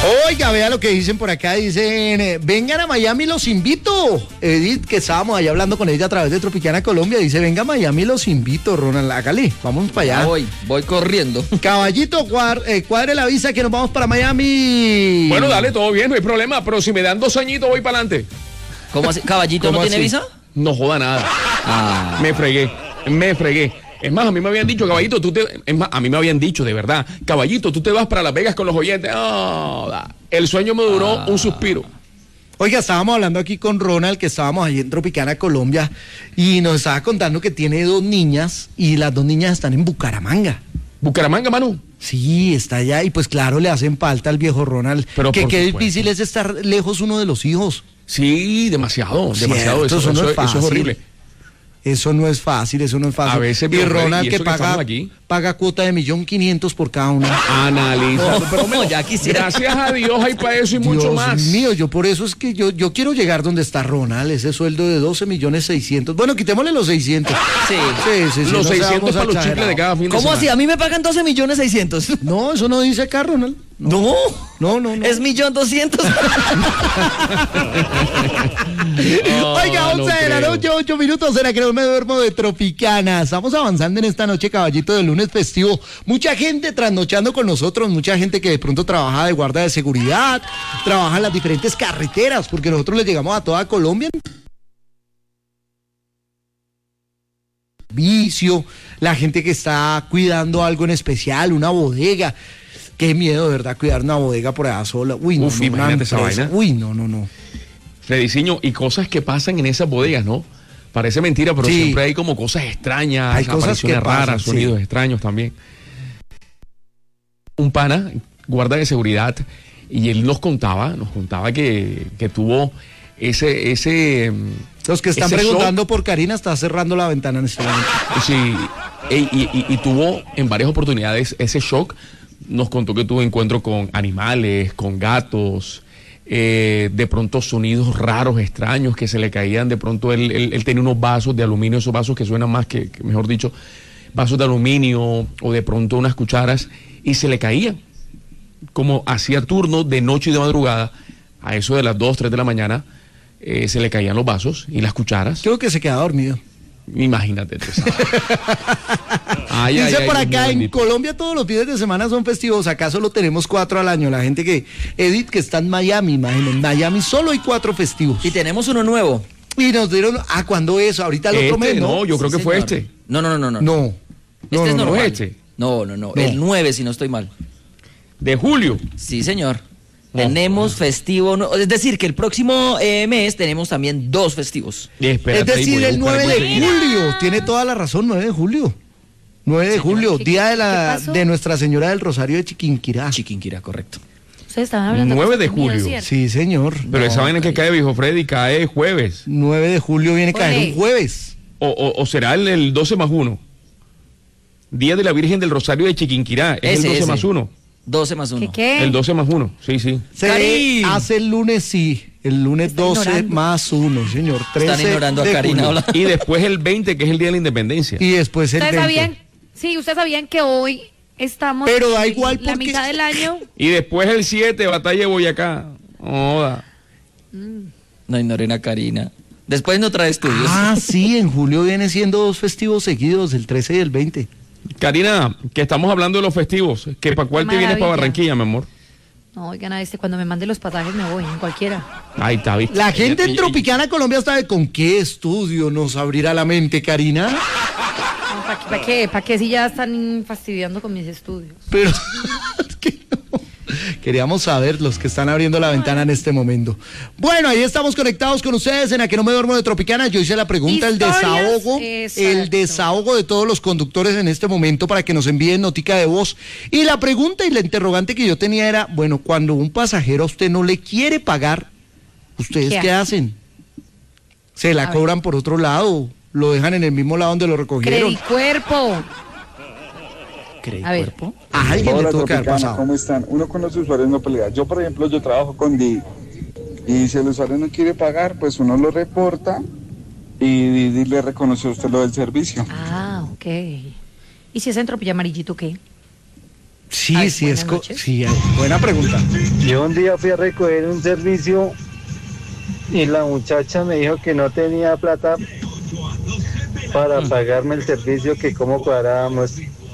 Oiga, vea lo que dicen por acá, dicen, vengan a Miami, los invito. Edith, que estábamos allá hablando con ella a través de Tropicana Colombia, dice, venga a Miami, los invito, Ronald, hágale, vamos para allá. Voy corriendo. Caballito, cuadre la visa que nos vamos para Miami. Bueno, dale, todo bien, no hay problema, pero si me dan 2 añitos voy para adelante. ¿Cómo así? ¿Caballito no tiene visa? No joda nada. Me fregué. Es más, a mí me habían dicho, caballito, a mí me habían dicho, de verdad, caballito, tú te vas para Las Vegas con los oyentes. El sueño me duró un suspiro. Oiga, estábamos hablando aquí con Ronald, que estábamos allí en Tropicana, Colombia, y nos estaba contando que tiene 2 niñas, y las 2 niñas están en Bucaramanga. ¿Bucaramanga, Manu? Sí, está allá, y pues claro, le hacen falta al viejo Ronald. Pero que qué difícil es estar lejos uno de los hijos. Sí, demasiado. Eso no es fácil. Eso es horrible. Eso no es fácil. A veces, y Ronald y que paga cuota de 1.500.000 por cada una. Analiza. Pero ya quisiera. Gracias a Dios hay para eso y mucho más. Dios mío, yo por eso es que yo quiero llegar donde está Ronald, ese sueldo de 12.600.000. Bueno, quitémosle los 600. Sí. Los 600 para los chicles de cada fin de semana. ¿Cómo así? A mí me pagan 12.600.000. No, eso no dice acá, Ronald. No. Es 1.200.000. Oiga, 11 de la noche, 8 minutos, será que no me duermo de Tropicana. Estamos avanzando en esta noche, caballito, de lunes festivo. Mucha gente trasnochando con nosotros, mucha gente que de pronto trabaja de guardia de seguridad, trabaja en las diferentes carreteras, porque nosotros le llegamos a toda Colombia. Vicio, la gente que está cuidando algo en especial, una bodega. Qué miedo, de verdad, cuidar una bodega por allá sola. Uy, no, imagínate esa vaina. Uy, no. Rediseño y cosas que pasan en esas bodegas, ¿no? Parece mentira, pero siempre hay como cosas extrañas, hay cosas que raras, pasan, sonidos extraños también. Un pana, guarda de seguridad, y él nos contaba que tuvo ese los que están preguntando por Karina, está cerrando la ventana en este momento. Sí, y tuvo en varias oportunidades ese shock. Nos contó que tuvo encuentro con animales, con gatos, de pronto sonidos raros, extraños que se le caían. De pronto él tenía unos vasos de aluminio, esos vasos que suenan más que mejor dicho, vasos de aluminio, o de pronto unas cucharas, y se le caían. Como hacía turno de noche y de madrugada, a eso de las 2, 3 de la mañana, se le caían los vasos y las cucharas. Creo que se quedaba dormido. Imagínate. Dice por acá, en Colombia todos los fines de semana son festivos, acá solo tenemos 4 al año. La gente Edith, que está en Miami, imagínense, en Miami solo hay 4 festivos. Y tenemos uno nuevo. Y nos dieron, ¿cuándo es? Ahorita el otro mes, ¿no? No, yo creo que fue este. No. No. Este es normal. Este. No. El 9, si no estoy mal. ¿De julio? Sí, señor. Tenemos festivo, es decir, que el próximo mes tenemos también 2 festivos. Es decir, el 9 de julio, tiene toda la razón, 9 de julio. 9 de julio, día de Nuestra Señora del Rosario de Chiquinquirá. Chiquinquirá, correcto. Ustedes estaban hablando 9 de julio. Sí, señor. Pero esa vaina que cae, viejo Freddy, cae jueves. 9 de julio viene a caer un jueves. O será el 12 más 1. Día de la Virgen del Rosario de Chiquinquirá, es el 12 más 1. 12 más 1. ¿Qué? El 12 más 1, sí. Se hace el lunes, sí. El lunes 12 más 1, señor. 13 Están ignorando a Karina. Y después el 20, que es el Día de la Independencia. Y después el 20. ¿Ustedes sabían que hoy estamos pero da igual la mitad del año? Y después el 7, Batalla de Boyacá. Joda. No ignoren a Karina. Después no trae estudios. Sí, en julio viene siendo 2 festivos seguidos, el 13 y el 20. Karina, que estamos hablando de los festivos, que ¿para cuál te vienes para Barranquilla, mi amor? No, oigan, cuando me mande los pasajes me voy, en cualquiera. Ahí está, ¿viste? La gente en Tropicana Colombia sabe con qué estudio nos abrirá la mente, Karina. No, ¿Para qué si ya están fastidiando con mis estudios? Pero es que no. Queríamos saber los que están abriendo la ventana en este momento. Bueno, ahí estamos conectados con ustedes en A que no me duermo de Tropicana. Yo hice la pregunta, el desahogo de todos los conductores en este momento para que nos envíen notica de voz. Y la pregunta y la interrogante que yo tenía era, bueno, cuando un pasajero a usted no le quiere pagar, ¿ustedes qué hacen? ¿Se la cobran por otro lado? ¿Lo dejan en el mismo lado donde lo recogieron? Credicuerpo. ¿Cuerpo? A alguien Hola, le tuvo que haber Tropicana, pasado. ¿cómo están? Uno con los usuarios no pelea. Yo, por ejemplo, yo trabajo con Didi. Y si el usuario no quiere pagar, pues uno lo reporta y Didi le reconoce a usted lo del servicio. Ok. ¿Y si es en Tropilla Amarillito qué? Sí, buena pregunta. Yo un día fui a recoger un servicio y la muchacha me dijo que no tenía plata para pagarme el servicio, que cómo cuadrábamos.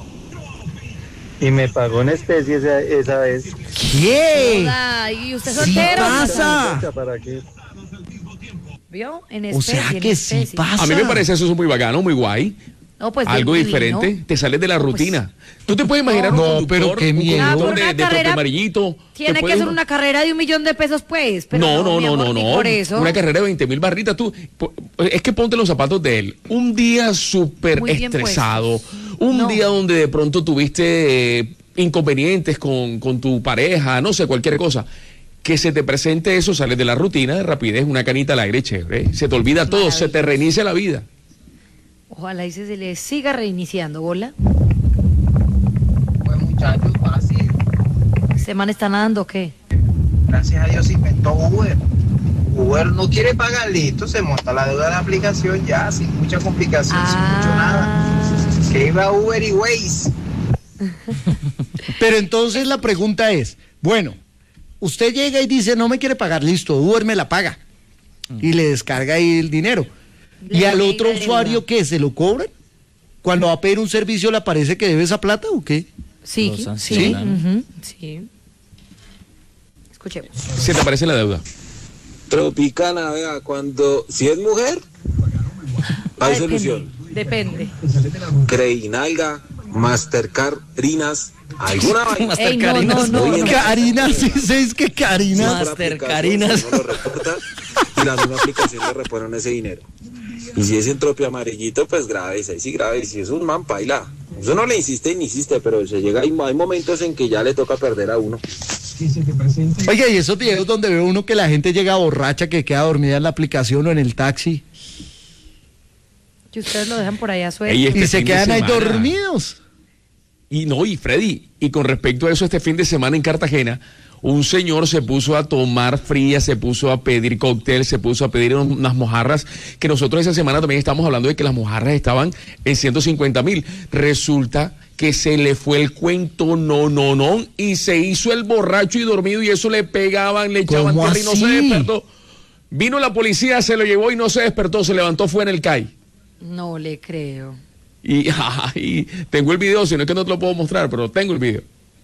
Y me pagó en especie esa vez. ¿Qué? Hola, ¿y usted soltero? ¿Qué pasa? ¿Para qué? ¿Vio? En especie, O sea que sí pasa. A mí me parece eso muy bacano, muy guay. No, pues algo diferente, te sales de la rutina. Tú te puedes imaginar un conductor, pero qué miedo. un conductor de trope amarillito. Tiene que ser una carrera de $1.000.000, pues. Pero no. Por eso. Una carrera de 20,000 barritas. Es que ponte los zapatos de él. Un día súper estresado. Un día donde de pronto tuviste inconvenientes con tu pareja, no sé, cualquier cosa. Que se te presente eso, sales de la rutina de rapidez, una canita al aire chévere. Se te olvida todo, se te reinicia la vida. Ojalá y se le siga reiniciando, ¿hola? Pues muchachos, fácil. ¿Este man está nadando o qué? Gracias a Dios se inventó Uber. Uber no quiere pagar, listo, se monta la deuda de la aplicación ya, sin mucha complicación, sin mucho nada. Que iba Uber y Waze. Pero entonces la pregunta es, bueno, usted llega y dice, no me quiere pagar, listo, Uber me la paga. Y le descarga ahí el dinero. ¿Y al otro usuario qué? ¿Se lo cobran? Cuando va a pedir un servicio, ¿le parece que debe esa plata o qué? Sí. Escuchemos. ¿Se te aparece la deuda? Tropicana, vea, si es mujer, hay solución. Depende. Creinalga, Mastercard, Rinas, alguna vaina. No. Carinas, sí, es que Carinas. Mastercarinas. Uno lo reporta y la misma aplicación le reponen ese dinero. Y si es en tropio amarillito, pues grave, ahí sí grave. Y si es un man, paila. Eso no le insiste ni insiste, pero se llega, hay momentos en que ya le toca perder a uno. Oiga, y esos videos donde ve uno que la gente llega borracha, que queda dormida en la aplicación o en el taxi. Que ustedes lo dejan por allá suelto. Y se quedan ahí dormidos. Y Freddy, y con respecto a eso, este fin de semana en Cartagena, un señor se puso a tomar fría, se puso a pedir cóctel, se puso a pedir unas mojarras, que nosotros esa semana también estamos hablando de que las mojarras estaban en 150,000. Resulta que se le fue el cuento, no, y se hizo el borracho y dormido, y eso le pegaban, le echaban tierra y no se despertó. Vino la policía, se lo llevó y no se despertó, se levantó, fue en el CAI. No le creo. Y tengo el video, si no es que no te lo puedo mostrar, pero tengo el video.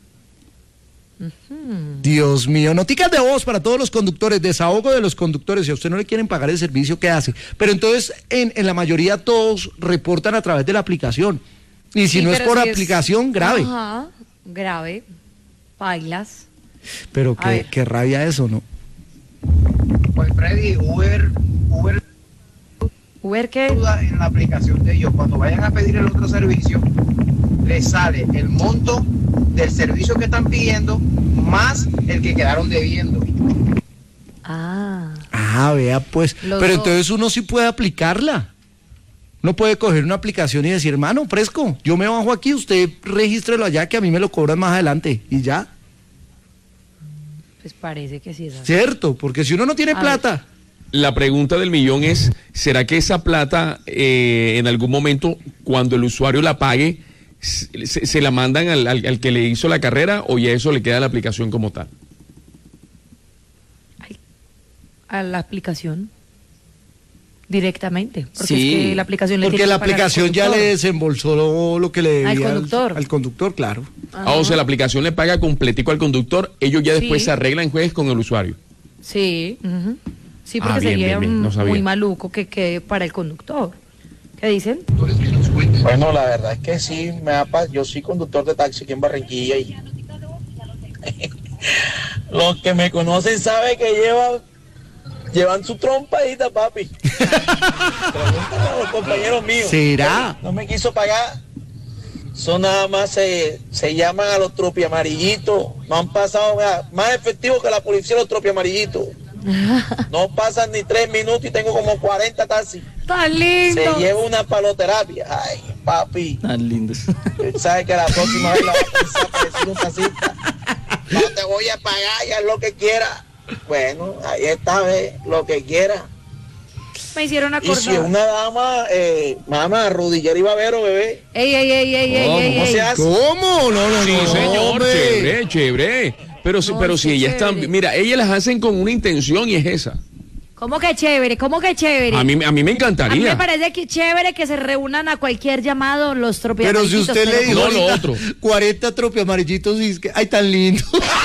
Dios mío, noticas de voz para todos los conductores, desahogo de los conductores. Si a usted no le quieren pagar el servicio, ¿qué hace? Pero entonces en la mayoría todos reportan a través de la aplicación. Y si no es por aplicación, grave. Ajá, grave. Bailas. Pero qué rabia eso, ¿no? Pues Freddy, Uber qué? En la aplicación de ellos, cuando vayan a pedir el otro servicio, les sale el monto del servicio que están pidiendo más el que quedaron debiendo. Vea pues, pero entonces uno sí puede aplicarla. Uno puede coger una aplicación y decir, hermano, fresco, yo me bajo aquí, usted regístrelo allá, que a mí me lo cobran más adelante, y ya. Pues parece que sí es así. Cierto, porque si uno no tiene plata... La pregunta del millón es, ¿será que esa plata en algún momento, cuando el usuario la pague, se la mandan al que le hizo la carrera, o ya eso le queda a la aplicación como tal? A la aplicación directamente, porque sí, es que la aplicación le porque tiene la que pagar aplicación ya le desembolsó lo que le debía al conductor, claro. O sea, la aplicación le paga completico al conductor, ellos ya después se arreglan jueces con el usuario. Sí, sí, porque sería muy maluco que quede para el conductor. ¿Qué dicen? Bueno, la verdad es que sí, yo soy conductor de taxi aquí en Barranquilla y los que me conocen saben que llevan su trompadita, papi. Pregúntale a los compañeros míos. ¿Será? No me quiso pagar. Son nada más se llaman a los tropiamarillitos. No han pasado más efectivo que la policía los tropiamarillitos. No pasan ni 3 minutos y tengo como 40 taxis. ¡Tan lindo! Se lleva una paloterapia. Ay, papi. Tan lindos. Sabes que la próxima vez la vas a pensar para decir un taxista. No te voy a pagar, ya es lo que quiera. Bueno, ahí está, lo que quiera. Me hicieron acordar. Y si es una dama, mamá, rodillera y babero, bebé. ¿Cómo se hace? ¿Cómo? No. Sí, señor, chévere. Pero si ellas están, mira, ellas las hacen con una intención y es esa. ¿Cómo que chévere? A mí me encantaría. A mí me parece que chévere que se reúnan a cualquier llamado los tropiamarillitos. Pero si usted le dijo no, lo otro. 40 tropiamarillitos y es que, ay, tan lindo.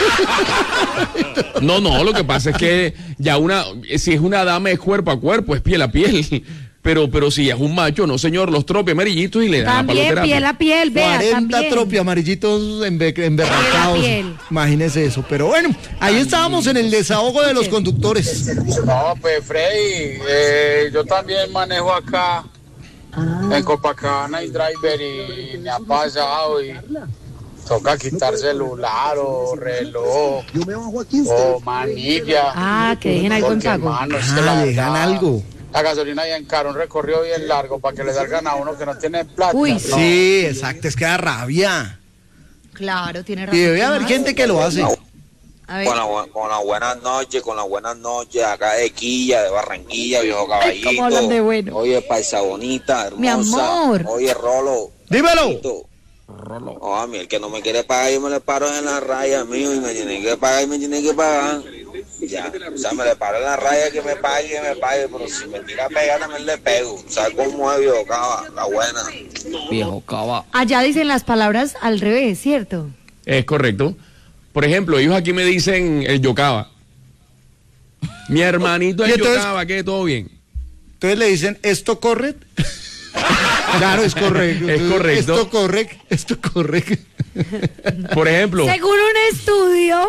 No, lo que pasa es que ya si es una dama es cuerpo a cuerpo, es piel a piel. Pero si es un macho, no señor, los tropiamarillitos y le dan también la paloterapia. Piel a piel, vea, 40 tropiamarillitos emberracados. Imagínese eso. Pero bueno, ahí estábamos en el desahogo de los conductores. No, pues Freddy, yo también manejo acá en Copacabana y driver y me ha pasado y toca quitar celular o reloj o manilla. Que dejen algo en pago. Dejan algo. La gasolina ya en caro, un recorrido bien largo para que le salgan a uno que no tiene plata. Uy, sí, exacto, es que da rabia. Claro, tiene razón. Y debe haber gente que lo hace. A ver. Con las buenas noches, acá de Quilla, de Barranquilla, viejo caballito. ¿Cómo hablan de bueno? Oye, paisa bonita, hermosa. Mi amor. Oye, Rolo. Dímelo. Oh, a mí el que no me quiere pagar, yo me le paro en la raya, mío, y me tiene que pagar. Ya, o sea, me le paro en la raya, que me pague, pero si me tira a pegar también le pego. ¿Sabes cómo es, viejo cava? La buena. Viejo cava. Allá dicen las palabras al revés, ¿cierto? Es correcto. Por ejemplo, ellos aquí me dicen el yocaba. Mi hermanito el yocaba, que todo bien. Entonces le dicen, ¿esto corre? Claro, es correcto. Es correcto. Esto corre. Por ejemplo. Según un estudio.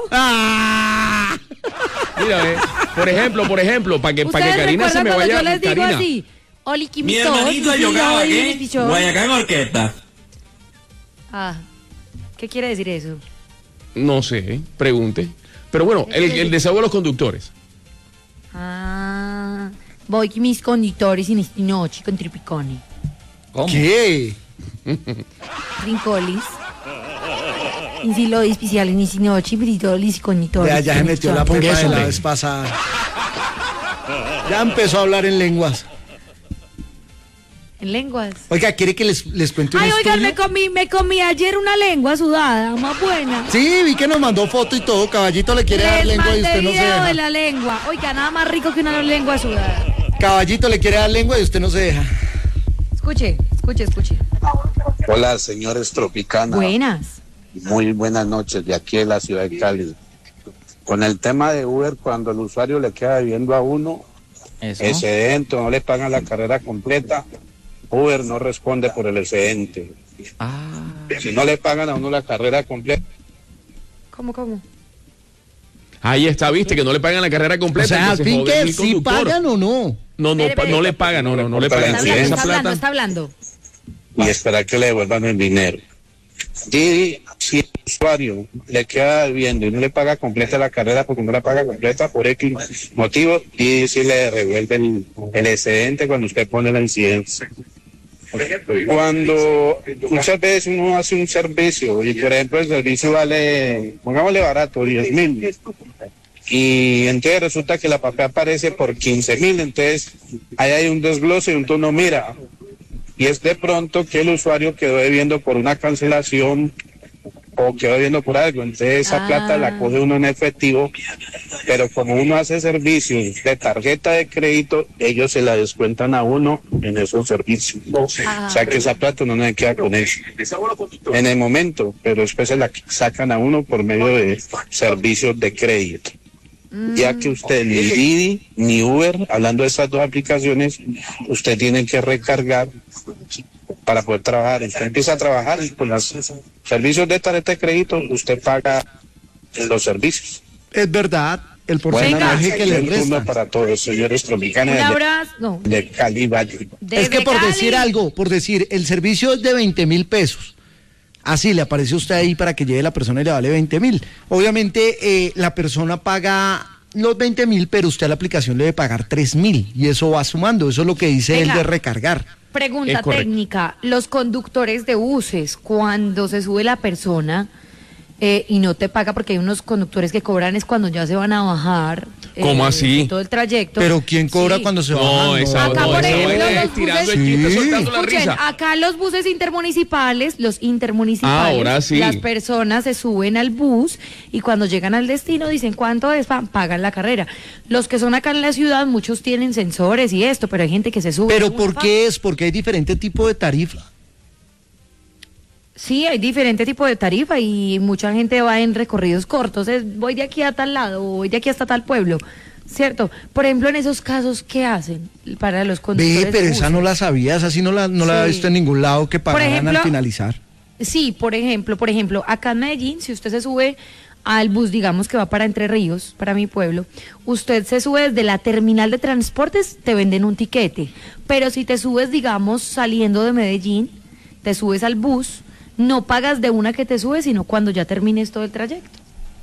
Mira, por ejemplo, para que Karina se me vaya. Yo les digo Karina. así. Oli, mi hermanito yocaba, ¿qué? Guayacán Orquesta. ¿Qué quiere decir eso? No sé, pregunte. Pero bueno, el desahogo de los conductores. Voy con mis conductores in esta noche con Tripiconi. ¿Cómo? ¿Qué? Trincolis. Si lo especial en esta noche, britolis y conductores. Ya se metió la pepa de la vez pasada. Ya empezó a hablar en lenguas. ¿En lenguas? Oiga, ¿quiere que les cuente un estudio? Oigan, me comí ayer una lengua sudada, más buena. Sí, vi que nos mandó foto y todo. Caballito le quiere dar lengua y usted no se deja. De la lengua. Oiga, nada más rico que una lengua sudada. Caballito le quiere dar lengua y usted no se deja. Escuche. Hola, señores Tropicana. Buenas. Muy buenas noches, de aquí de la ciudad de Cali. Con el tema de Uber, cuando el usuario le queda debiendo a uno, excedente, no le pagan la carrera completa, Uber no responde por el excedente. Si no le pagan a uno la carrera completa. ¿Cómo? Ahí está, viste, que no le pagan la carrera completa. O sea, fin que si pagan o no. No le pagan, no le pagan. Está hablando. Y esperar que le devuelvan el dinero. Y si el usuario le queda debiendo y no le paga completa la carrera porque no la paga completa por X motivo, y si le devuelven el excedente cuando usted pone la incidencia. Cuando muchas veces uno hace un servicio y por ejemplo el servicio vale, pongámosle barato, 10.000, y entonces resulta que la papel aparece por 15.000, entonces ahí hay un desglose y uno mira, y es de pronto que el usuario quedó debiendo por una cancelación o quedó debiendo por algo, entonces esa plata la coge uno en efectivo, pero como uno hace servicios de tarjeta de crédito, ellos se la descuentan a uno en esos servicios. O sea que esa plata uno no se queda con eso en el momento, pero después se la sacan a uno por medio de servicios de crédito. Ya que usted ni Didi ni Uber, hablando de estas dos aplicaciones, usted tiene que recargar para poder trabajar. Usted empieza a trabajar y con los servicios de tarjeta de crédito usted paga los servicios. Es verdad, el porcentaje que le resta. Para todos, señores tropicanos de Cali Valle. Es que por decir, el servicio es de 20.000 pesos. Así le apareció usted ahí para que llegue la persona y le vale 20.000. Obviamente la persona paga los 20.000, pero usted a la aplicación le debe pagar 3.000 y eso va sumando. Eso es lo que dice él de recargar. Pregunta técnica, los conductores de buses, cuando se sube la persona y no te paga, porque hay unos conductores que cobran es cuando ya se van a bajar. ¿Cómo así? Todo el trayecto. Pero ¿quién cobra cuando se va? Acá, por ejemplo, acá los buses intermunicipales, ahora sí. Las personas se suben al bus y cuando llegan al destino dicen cuánto es, pagan la carrera. Los que son acá en la ciudad, muchos tienen sensores y esto, pero hay gente que se sube. ¿Pero por qué es? Porque hay diferente tipo de tarifa. Sí, hay diferente tipo de tarifa y mucha gente va en recorridos cortos. Voy de aquí a tal lado, voy de aquí hasta tal pueblo, ¿cierto? Por ejemplo, en esos casos, ¿qué hacen para los conductores? Pero esa no la sabía, esa sí no la había visto en ningún lado que pagaran al finalizar. Sí, por ejemplo, acá en Medellín, si usted se sube al bus, digamos que va para Entre Ríos, para mi pueblo, usted se sube desde la terminal de transportes, te venden un tiquete. Pero si te subes, digamos, saliendo de Medellín, te subes al bus, no pagas de una que te subes, sino cuando ya termines todo el trayecto.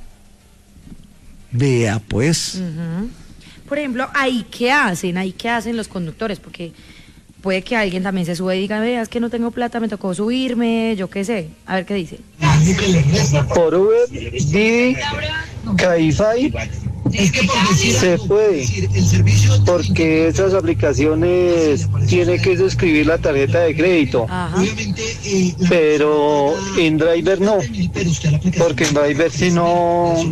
Vea, pues. Por ejemplo, ¿ahí qué hacen los conductores? Porque puede que alguien también se sube y diga, veas que no tengo plata, me tocó subirme, yo qué sé. A ver qué dice. Por Uber, Didi, Cabify, se puede, porque esas aplicaciones tiene que suscribir la tarjeta de crédito. Ajá. Pero en Driver no, porque en Driver si no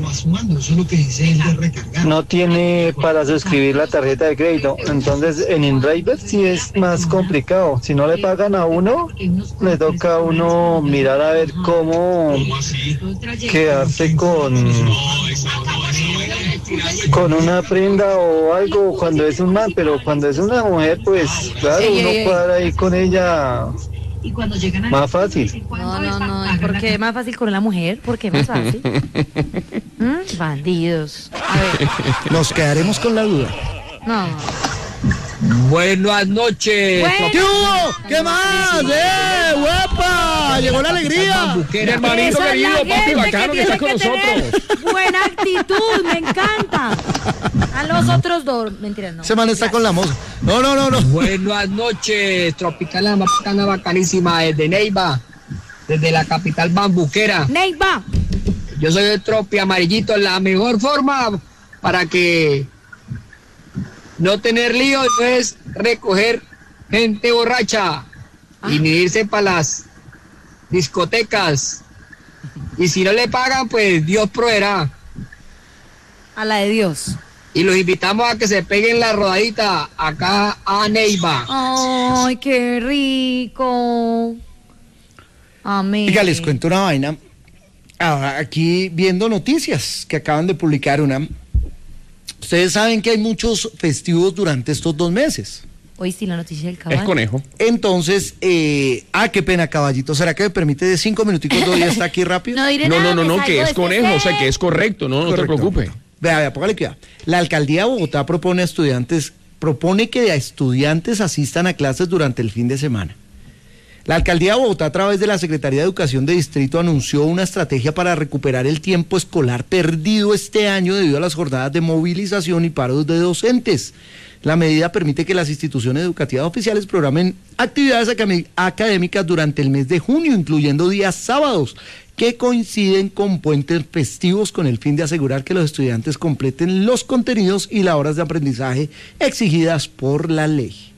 tiene para suscribir la tarjeta de crédito. Entonces en InDriver sí es más complicado. Si no le pagan a uno, le toca a uno mirar a ver cómo quedarse con una prenda o algo cuando es un man, pero cuando es una mujer, pues claro, uno puede ir con ella más fácil. No, ¿por qué más fácil con la mujer? ¿Por qué más fácil? Bandidos. A ver. Nos quedaremos con la duda. No. Buenas noches. ¿Qué hubo? ¿Qué más? ¡Huepa! Llegó la alegría. Hermanito querido, papi bacano que está con nosotros. Buena actitud, me encanta. A los otros dos, mentira, no. Ese man está con la moza. No. Buenas noches, Tropical, bacana, bacanísima, desde Neiva, desde la capital bambuquera. Neiva. Yo soy el Tropi Amarillito, la mejor forma para que no tener lío es recoger gente borracha y ni irse para las discotecas. Y si no le pagan, pues Dios proveerá. A la de Dios. Y los invitamos a que se peguen la rodadita acá a Neiva. ¡Ay, qué rico! Amén. Oiga, les cuento una vaina. Aquí viendo noticias que acaban de publicar una. Ustedes saben que hay muchos festivos durante estos 2 meses. Hoy sí, la noticia del caballo. Es conejo. Entonces, qué pena, caballito. ¿Será que me permite de 5 minuticos todavía está aquí rápido? No, que es conejo, o sea, que es correcto, no te preocupes. Vea, póngale cuidado. La alcaldía de Bogotá propone que a estudiantes asistan a clases durante el fin de semana. La alcaldía de Bogotá, a través de la Secretaría de Educación de Distrito, anunció una estrategia para recuperar el tiempo escolar perdido este año debido a las jornadas de movilización y paros de docentes. La medida permite que las instituciones educativas oficiales programen actividades académicas durante el mes de junio, incluyendo días sábados, que coinciden con puentes festivos, con el fin de asegurar que los estudiantes completen los contenidos y las horas de aprendizaje exigidas por la ley.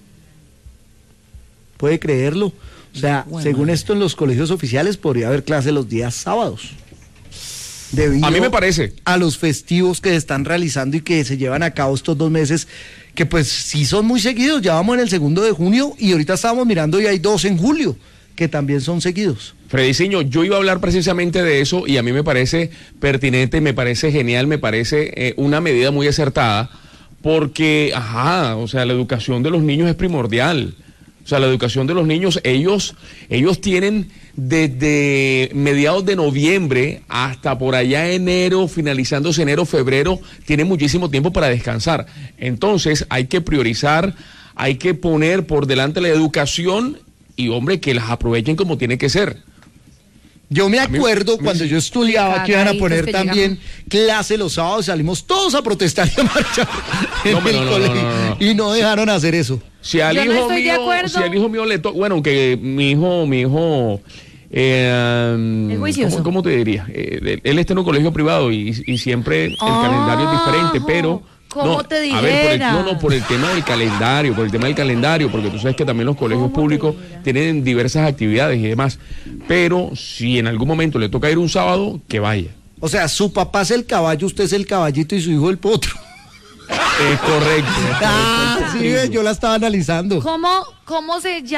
¿Puede creerlo? O sea, según esto, en los colegios oficiales podría haber clase los días sábados. Debido a mí me parece. A los festivos que se están realizando y que se llevan a cabo estos 2 meses, que pues sí son muy seguidos. Ya vamos en el 2 de junio y ahorita estábamos mirando y hay 2 en julio, que también son seguidos. Frediciño, yo iba a hablar precisamente de eso y a mí me parece pertinente, me parece genial, me parece una medida muy acertada, porque, o sea, la educación de los niños es primordial. O sea, la educación de los niños, ellos tienen desde mediados de noviembre hasta por allá enero, finalizándose enero, febrero, tienen muchísimo tiempo para descansar. Entonces hay que priorizar, hay que poner por delante la educación y, hombre, que las aprovechen como tiene que ser. Yo me acuerdo cuando yo estudiaba que iban a poner también clase los sábados, salimos todos a protestar y a marchar en el colegio y no dejaron hacer eso. Si al hijo mío le toca, bueno, que mi hijo ¿cómo te diría? Él está en un colegio privado y siempre el calendario es diferente, pero ¿Cómo te dijera? A ver, por el tema del calendario, porque tú sabes que también los colegios públicos tienen diversas actividades y demás. Pero si en algún momento le toca ir un sábado, que vaya. O sea, su papá es el caballo, usted es el caballito y su hijo el potro. Es correcto. Sí, yo la estaba analizando. ¿Cómo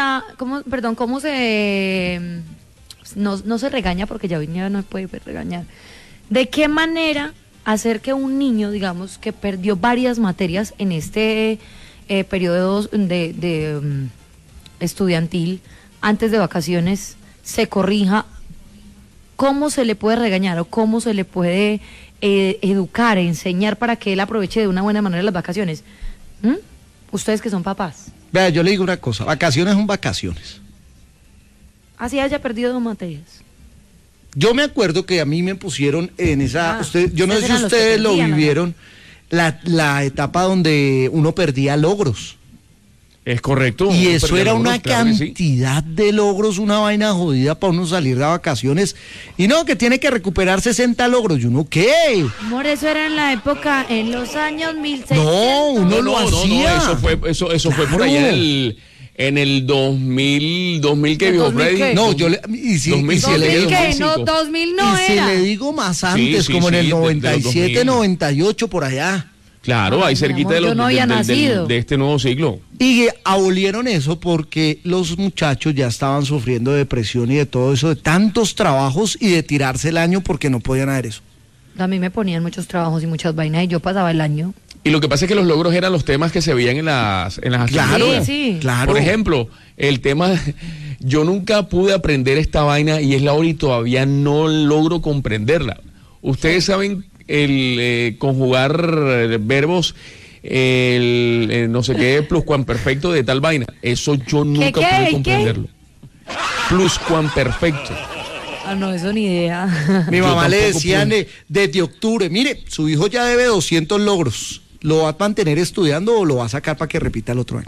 se no se regaña porque ya hoy día no se puede regañar? ¿De qué manera hacer que un niño, digamos, que perdió varias materias en este periodo de estudiantil antes de vacaciones se corrija? ¿Cómo se le puede regañar o cómo se le puede educar, enseñar para que él aproveche de una buena manera las vacaciones? Ustedes que son papás. Vea, yo le digo una cosa, vacaciones son vacaciones. Así haya perdido 2 materias. Yo me acuerdo que a mí me pusieron en esa, yo no sé si ustedes lo vivieron, la etapa donde uno perdía logros. Es correcto. Y eso era una cantidad de logros, una vaina jodida para uno salir de vacaciones. Y no, que tiene que recuperar 60 logros. ¿Y uno qué? Por eso era en la época, en los años 1600. No, uno lo hacía. Eso fue por allá en el 2000 que vio Freddy. No, yo le... Y si, 2000 ¿qué? No, 2000 no era. Y si le digo más antes, como en el 97, 98, por allá. Claro, ahí cerquita de este nuevo siglo. Y abolieron eso porque los muchachos ya estaban sufriendo de depresión y de todo eso, de tantos trabajos y de tirarse el año porque no podían hacer eso. A mí me ponían muchos trabajos y muchas vainas y yo pasaba el año. Y lo que pasa es que los logros eran los temas que se veían en las asambleas. Sí. Claro. Por ejemplo, el tema, yo nunca pude aprender esta vaina y es la hora y todavía no logro comprenderla. Ustedes saben conjugar verbos, no sé qué, pluscuamperfecto de tal vaina. Eso yo nunca pude comprenderlo. Pluscuamperfecto. No, eso ni idea. Mi mamá le decían desde octubre, mire, su hijo ya debe 200 logros. ¿Lo va a mantener estudiando o lo va a sacar para que repita el otro año?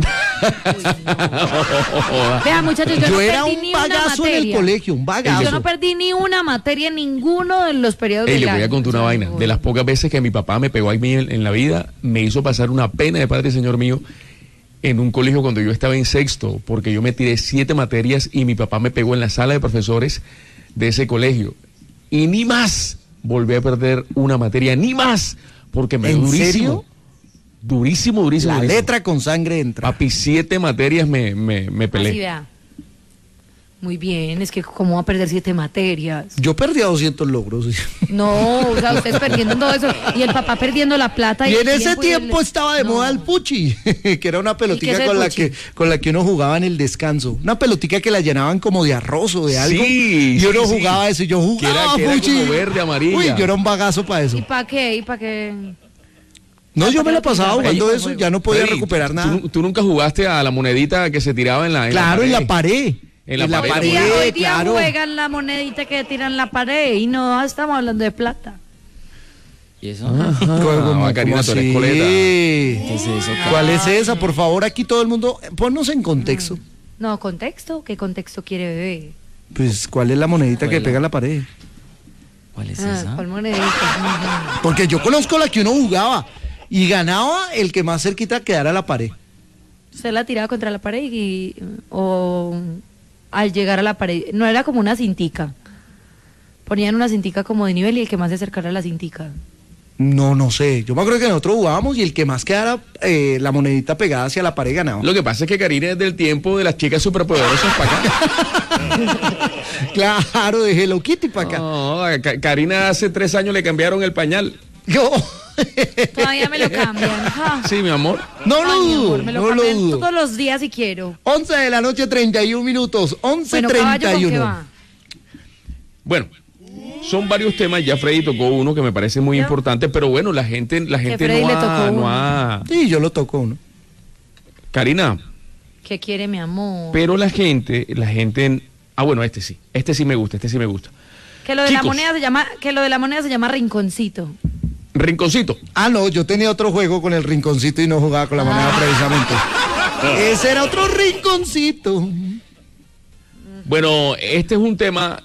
Vean, muchachos, yo no era perdí un ni una bagazo materia. en el colegio, un bagazo. Yo no perdí ni una materia en ninguno de los periodos del Le año. voy a contar una vaina. De las pocas veces que mi papá me pegó a mí en la vida, me hizo pasar una pena de padre, señor mío, en un colegio cuando yo estaba en sexto, porque yo me tiré 7 materias y mi papá me pegó en la sala de profesores de ese colegio. Y ni más volví a perder una materia, ni más, porque me dio durísimo. ¿Serio? Durísimo. La letra con sangre entra. Papi, 7 materias me peleé. Así vea. Muy bien, es que ¿cómo va a perder 7 materias? Yo perdí a 200 logros. No, o sea, ustedes perdiendo todo eso y el papá perdiendo la plata. Y en ese tiempo estaba de moda el puchi, que era una pelotica con la que uno jugaba en el descanso. Una pelotica que la llenaban como de arroz o de algo. Sí, y uno jugaba eso, y yo jugaba que era puchi. como verde, amarilla. Uy, yo era un bagazo para eso. ¿Y para qué? No, yo me lo pasaba jugando eso, ya no podía recuperar nada. ¿Tú nunca jugaste a la monedita que se tiraba en la Claro, en la pared. En la pared. Hoy día juegan la monedita que tiran la pared y no estamos hablando de plata. ¿Y eso? Karina, tú eres coleta. ¿Qué es eso? ¿Cuál es esa? Por favor, aquí todo el mundo, ponnos en contexto. No, ¿contexto? ¿Qué contexto quiere bebé? Pues, ¿cuál es la monedita que pega en la pared? ¿Cuál es esa? ¿Cuál monedita? Porque yo conozco la que uno jugaba y ganaba el que más cerquita quedara a la pared. Usted la tiraba contra la pared o al llegar a la pared, no era como una cintica. Ponían una cintica como de nivel y el que más se acercara a la cintica. No sé. Yo me acuerdo que nosotros jugábamos y el que más quedara la monedita pegada hacia la pared ganaba. Lo que pasa es que Karina es del tiempo de las chicas superpoderosas para acá. Claro, de Hello Kitty para acá. No, Karina hace 3 años le cambiaron el pañal. Yo. Todavía me lo cambian. Sí, mi amor. No lo dudo. Me lo cambian todos los días si quiero. 11 de la noche, 31 minutos. 11:31. Bueno, son varios temas. Ya Freddy tocó uno que me parece muy importante, pero bueno, la gente no ha... Sí, yo lo toco uno. Karina. ¿Qué quiere, mi amor? Pero la gente... Ah, bueno, este sí me gusta. Que lo de la moneda se llama rinconcito. Rinconcito. Ah, no, yo tenía otro juego con el rinconcito y no jugaba con la moneda precisamente. Ese era otro rinconcito. Bueno, este es un tema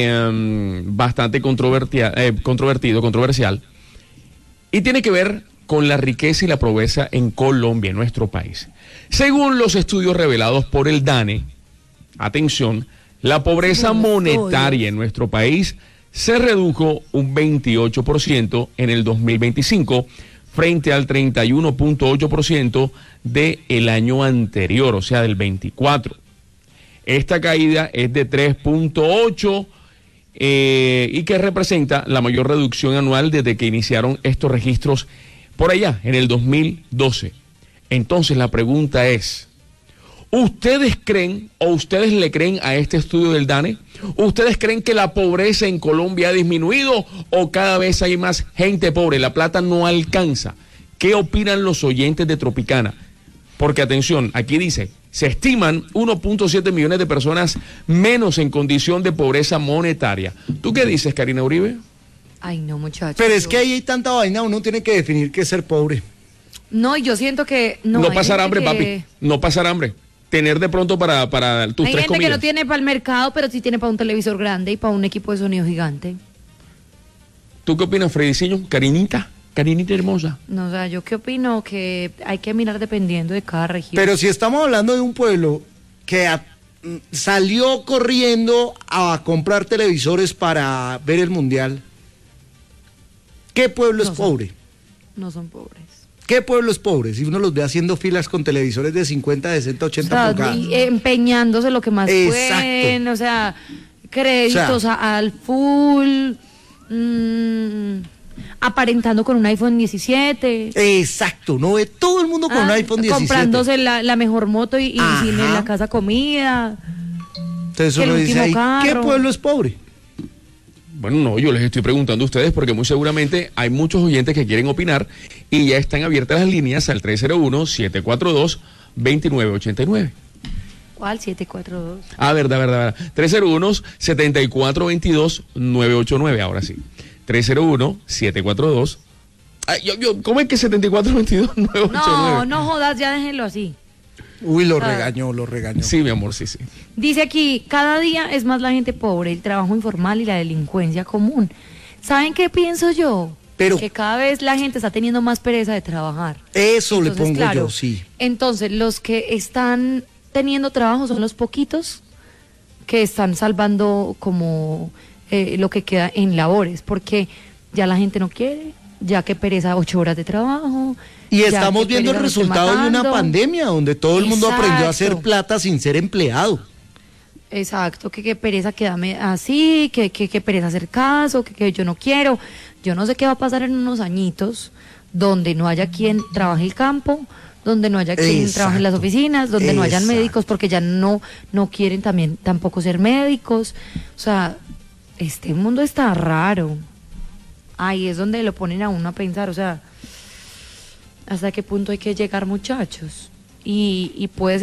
bastante controversial y tiene que ver con la riqueza y la pobreza en Colombia, en nuestro país. Según los estudios revelados por el DANE, atención, la pobreza monetaria en nuestro país se redujo un 28% en el 2025 frente al 31.8% del año anterior, o sea, del 24. Esta caída es de 3.8% y que representa la mayor reducción anual desde que iniciaron estos registros por allá, en el 2012. Entonces la pregunta es, ¿ustedes creen o ustedes le creen a este estudio del DANE? ¿Ustedes creen que la pobreza en Colombia ha disminuido o cada vez hay más gente pobre? La plata no alcanza. ¿Qué opinan los oyentes de Tropicana? Porque atención, aquí dice, se estiman 1.7 millones de personas menos en condición de pobreza monetaria. ¿Tú qué dices, Karina Uribe? Ay, no, muchachos. Pero es que ahí hay tanta vaina, uno tiene que definir qué es ser pobre. No, yo siento que... No pasar hambre, papi. No pasar hambre. Tener de pronto para tus hay tres comidas. Hay gente que no tiene para el mercado, pero sí tiene para un televisor grande y para un equipo de sonido gigante. ¿Tú qué opinas, Frediciño? Carinita hermosa. No, o sea, yo qué opino que hay que mirar dependiendo de cada región. Pero si estamos hablando de un pueblo que salió corriendo a comprar televisores para ver el mundial, ¿qué pueblo es pobre? No son pobres. ¿Qué pueblo es pobre? Si uno los ve haciendo filas con televisores de 50, 60, 80 pulgadas. Y empeñándose lo que más pueden, o sea, créditos al full, aparentando con un iPhone 17. Exacto, no ve todo el mundo con un iPhone 17. Comprándose la mejor moto y sin en la casa comida. Entonces uno dice ahí, ¿qué pueblo es pobre? Bueno, no, yo les estoy preguntando a ustedes porque muy seguramente hay muchos oyentes que quieren opinar y ya están abiertas las líneas al 301-742-2989. ¿Cuál? 742. Verdad. 301-7422-989, ahora sí. 301-742. ¿Cómo es que 7422-989? No jodas, ya déjenlo así. Uy, lo regañó. Sí, mi amor, sí. Dice aquí, cada día es más la gente pobre, el trabajo informal y la delincuencia común. ¿Saben qué pienso yo? Que cada vez la gente está teniendo más pereza de trabajar. Eso entonces, le pongo yo, sí. Entonces, los que están teniendo trabajo son los poquitos que están salvando como lo que queda en labores, porque ya la gente no quiere, ya que pereza 8 horas de trabajo. Y estamos viendo el resultado de una pandemia donde todo el mundo aprendió a hacer plata sin ser empleado. Exacto, que pereza quedarme así, que pereza hacer caso, que yo no quiero. Yo no sé qué va a pasar en unos añitos donde no haya quien trabaje el campo, donde no haya quien trabaje en las oficinas, donde no hayan médicos porque ya no quieren tampoco ser médicos. O sea, este mundo está raro. Ahí es donde lo ponen a uno a pensar, o sea, ¿hasta qué punto hay que llegar, muchachos? Y puede ser